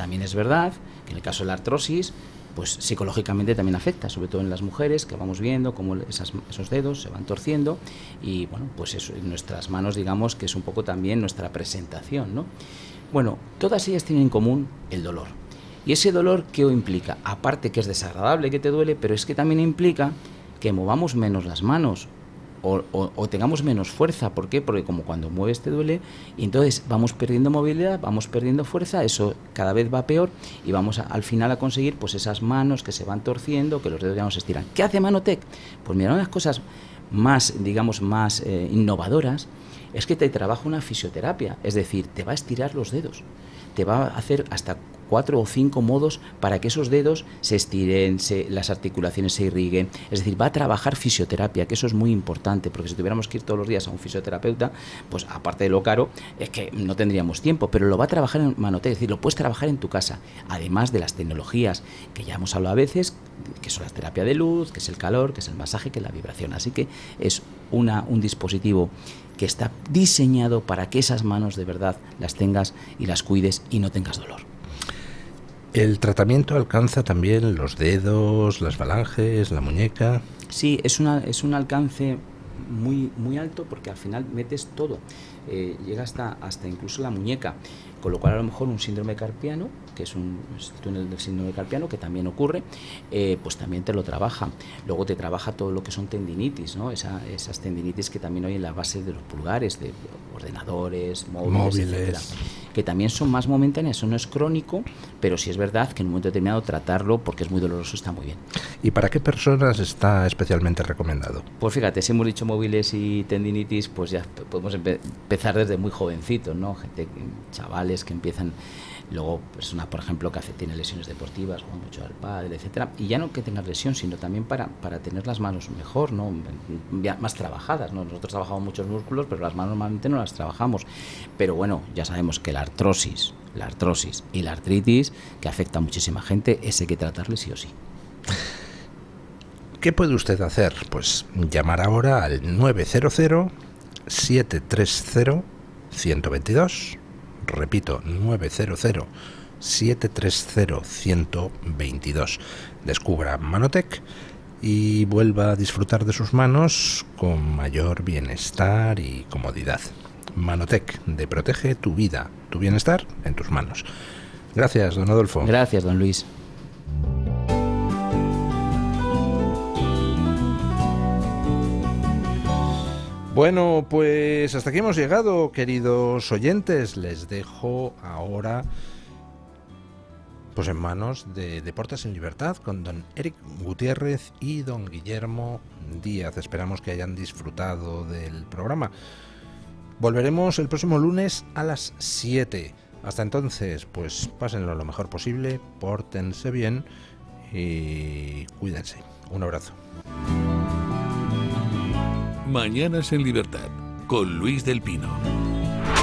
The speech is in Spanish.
También es verdad que en el caso de la artrosis, pues psicológicamente también afecta, sobre todo en las mujeres, que vamos viendo cómo esos dedos se van torciendo y bueno, pues eso en nuestras manos, digamos que es un poco también nuestra presentación, ¿no? Bueno, todas ellas tienen en común el dolor. Y ese dolor, ¿qué implica? Aparte que es desagradable, que te duele, pero es que también implica que movamos menos las manos o tengamos menos fuerza. ¿Por qué? Porque como cuando mueves te duele y entonces vamos perdiendo movilidad, vamos perdiendo fuerza, eso cada vez va peor y vamos al final a conseguir pues esas manos que se van torciendo, que los dedos ya no se estiran. ¿Qué hace Manotec? Pues mira, una de las cosas más, digamos, más innovadoras es que te trabaja una fisioterapia, es decir, te va a estirar los dedos, te va a hacer hasta 4 o 5 modos para que esos dedos se estiren, las articulaciones se irriguen, es decir, va a trabajar fisioterapia, que eso es muy importante, porque si tuviéramos que ir todos los días a un fisioterapeuta, pues aparte de lo caro, es que no tendríamos tiempo, pero lo va a trabajar en Manotec, es decir, lo puedes trabajar en tu casa, además de las tecnologías que ya hemos hablado a veces, que son la terapia de luz, que es el calor, que es el masaje, que es la vibración, así que es un dispositivo que está diseñado para que esas manos de verdad las tengas y las cuides y no tengas dolor. ¿El tratamiento alcanza también los dedos, las falanges, la muñeca? Sí, es un alcance muy, muy alto porque al final metes todo, llega hasta incluso la muñeca, con lo cual a lo mejor un síndrome carpiano, que es un túnel del síndrome carpiano, que también ocurre, pues también te lo trabaja. Luego te trabaja todo lo que son tendinitis, ¿no? Esas tendinitis que también hay en la base de los pulgares, de ordenadores, móviles, etcétera, que también son más momentáneas, eso no es crónico, pero sí es verdad que en un momento determinado tratarlo, porque es muy doloroso, está muy bien. ¿Y para qué personas está especialmente recomendado? Pues fíjate, si hemos dicho móviles y tendinitis, pues ya podemos empezar desde muy jovencitos, ¿no? Chavales que empiezan, luego personas, por ejemplo, que tienen lesiones deportivas, juegan mucho al pádel, etcétera, y ya no que tengas lesión, sino también para tener las manos mejor, ¿no? Más trabajadas, ¿no? Nosotros trabajamos muchos músculos, pero las manos normalmente no las trabajamos. Pero bueno, ya sabemos que la artrosis y la artritis, que afecta a muchísima gente, ese hay que tratarle sí o sí. ¿Qué puede usted hacer? Pues llamar ahora al 900-730-122. Repito, 900-730-122. Descubra Manotec y vuelva a disfrutar de sus manos con mayor bienestar y comodidad. Manotec, de protege tu vida, tu bienestar en tus manos. Gracias, don Adolfo. Gracias, don Luis. Bueno, pues hasta aquí hemos llegado, queridos oyentes. Les dejo ahora pues en manos de Deportes en Libertad con don Eric Gutiérrez y don Guillermo Díaz. Esperamos que hayan disfrutado del programa. Volveremos el próximo lunes a las 7. Hasta entonces, pues pásenlo lo mejor posible, pórtense bien y cuídense. Un abrazo. Mañanas en Libertad, con Luis del Pino.